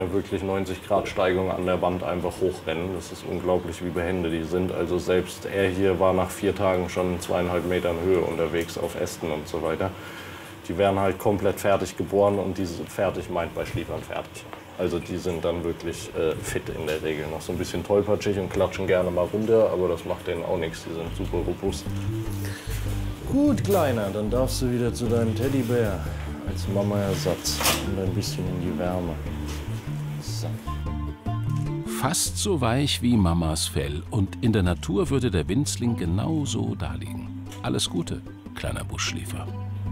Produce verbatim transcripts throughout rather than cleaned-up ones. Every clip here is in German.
Wirklich neunzig Grad Steigung an der Wand einfach hochrennen. Das ist unglaublich, wie behende die sind. Also selbst er hier war nach vier Tagen schon in zweieinhalb Metern Höhe unterwegs auf Ästen und so weiter. Die werden halt komplett fertig geboren und diese fertig meint bei Schliefern fertig. Also die sind dann wirklich äh, fit in der Regel. Noch so ein bisschen tollpatschig und klatschen gerne mal runter, aber das macht denen auch nichts. Die sind super robust. Gut, Kleiner, dann darfst du wieder zu deinem Teddybär als Mama-Ersatz und ein bisschen in die Wärme. So. Fast so weich wie Mamas Fell und in der Natur würde der Winzling genauso daliegen. Alles Gute, kleiner Buschschläfer.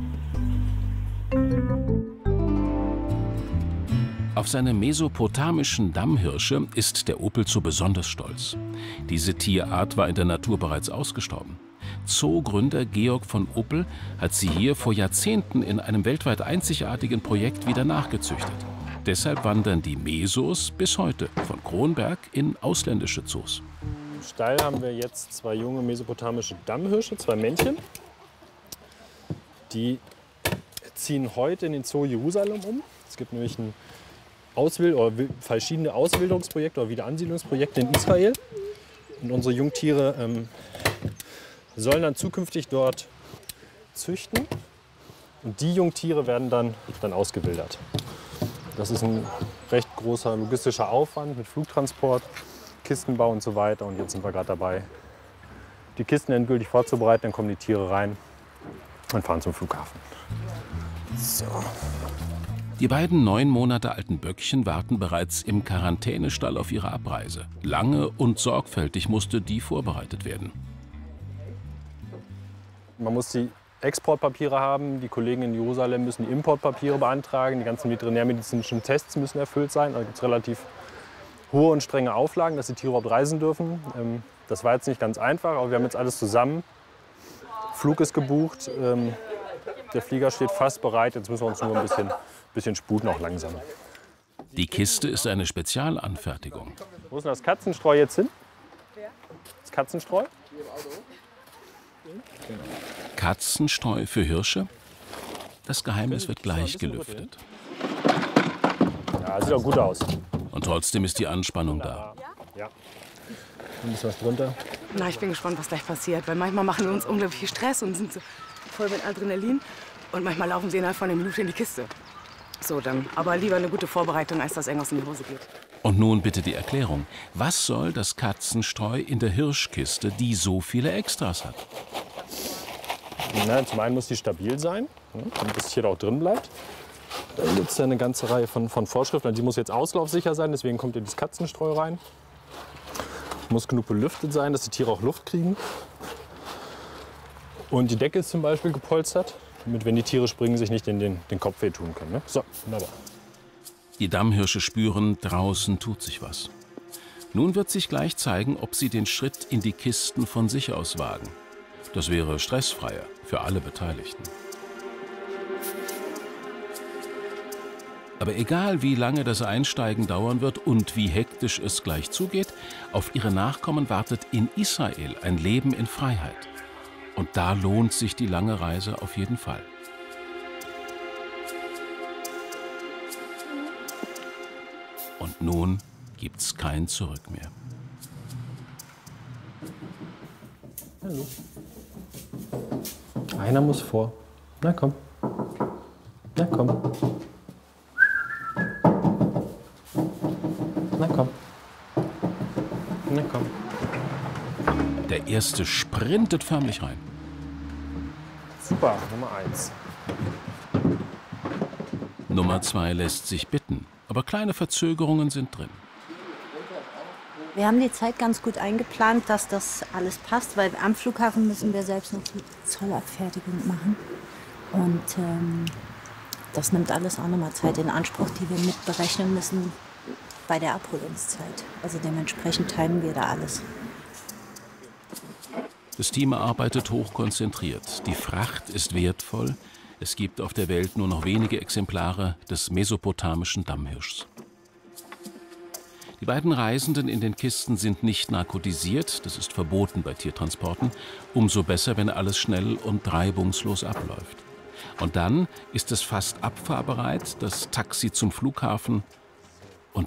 Auf seine mesopotamischen Dammhirsche ist der Opelzoo besonders stolz. Diese Tierart war in der Natur bereits ausgestorben. Zoogründer Georg von Opel hat sie hier vor Jahrzehnten in einem weltweit einzigartigen Projekt wieder nachgezüchtet. Deshalb wandern die Mesos bis heute von Kronberg in ausländische Zoos. Im Stall haben wir jetzt zwei junge mesopotamische Dammhirsche, zwei Männchen. Die ziehen heute in den Zoo Jerusalem um. Es gibt nämlich ein Auswild oder verschiedene Auswilderungsprojekte oder Wiederansiedlungsprojekte in Israel. Und unsere Jungtiere ähm, sollen dann zukünftig dort züchten. Und die Jungtiere werden dann, dann ausgewildert. Das ist ein recht großer logistischer Aufwand mit Flugtransport, Kistenbau und so weiter. Und jetzt sind wir gerade dabei, die Kisten endgültig vorzubereiten. Dann kommen die Tiere rein und fahren zum Flughafen. So. Die beiden neun Monate alten Böckchen warten bereits im Quarantänestall auf ihre Abreise. Lange und sorgfältig musste die vorbereitet werden. Man muss die Exportpapiere haben. Die Kollegen in Jerusalem müssen die Importpapiere beantragen. Die ganzen veterinärmedizinischen Tests müssen erfüllt sein. Da gibt es relativ hohe und strenge Auflagen, dass die Tiere überhaupt reisen dürfen. Das war jetzt nicht ganz einfach, aber wir haben jetzt alles zusammen. Flug ist gebucht, der Flieger steht fast bereit. Jetzt müssen wir uns nur ein bisschen, bisschen sputen, auch langsam. Die Kiste ist eine Spezialanfertigung. Wo ist denn das Katzenstreu jetzt hin? Das Katzenstreu? Katzenstreu für Hirsche? Das Geheimnis wird gleich gelüftet. Ja, sieht auch gut aus. Und trotzdem ist die Anspannung da. Ja. Ein bisschen was drunter. Na, ich bin gespannt, was gleich passiert. Weil manchmal machen wir uns unglaublich viel Stress und sind so voll mit Adrenalin. Und manchmal laufen sie innerhalb von einer Minute in die Kiste. So, dann. Aber lieber eine gute Vorbereitung, als dass irgendwas in die Hose geht. Und nun bitte die Erklärung. Was soll das Katzenstreu in der Hirschkiste, die so viele Extras hat? Na, zum einen muss die stabil sein, damit das Tier da auch drin bleibt. Da gibt es ja eine ganze Reihe von, von Vorschriften. Die muss jetzt auslaufsicher sein, deswegen kommt hier das Katzenstreu rein. Muss genug belüftet sein, dass die Tiere auch Luft kriegen. Und die Decke ist zum Beispiel gepolstert, damit, wenn die Tiere springen, sich nicht in den, den Kopf wehtun können. Ne? So, wunderbar. Die Dammhirsche spüren, draußen tut sich was. Nun wird sich gleich zeigen, ob sie den Schritt in die Kisten von sich aus wagen. Das wäre stressfreier für alle Beteiligten. Aber egal, wie lange das Einsteigen dauern wird und wie hektisch es gleich zugeht, auf ihre Nachkommen wartet in Israel ein Leben in Freiheit. Und da lohnt sich die lange Reise auf jeden Fall. Und nun gibt's kein Zurück mehr. Hallo. Einer muss vor. Na komm. Na komm. Na komm. Na komm. Der erste sprintet förmlich rein. Super, Nummer eins. Nummer zwei lässt sich bitten, aber kleine Verzögerungen sind drin. Wir haben die Zeit ganz gut eingeplant, dass das alles passt, weil am Flughafen müssen wir selbst noch die Zollabfertigung machen. Und ähm, das nimmt alles auch nochmal Zeit in Anspruch, die wir mit berechnen müssen bei der Abholungszeit. Also dementsprechend timen wir da alles. Das Team arbeitet hochkonzentriert. Die Fracht ist wertvoll. Es gibt auf der Welt nur noch wenige Exemplare des mesopotamischen Dammhirschs. Die beiden Reisenden in den Kisten sind nicht narkotisiert, das ist verboten bei Tiertransporten. Umso besser, wenn alles schnell und reibungslos abläuft. Und dann ist es fast abfahrbereit, das Taxi zum Flughafen